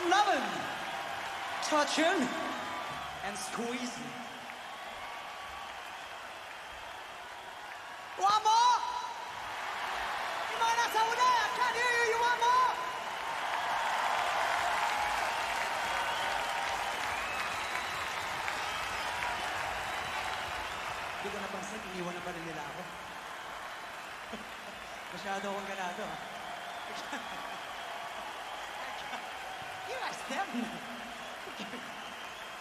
I'm loving, touching, and squeezing. One more! Yung mga nasa una, I can't hear you, you want more? Hindi ko napansin, iniwan na pa rin nila ako. Masyado akong ganado, ha? You asked them.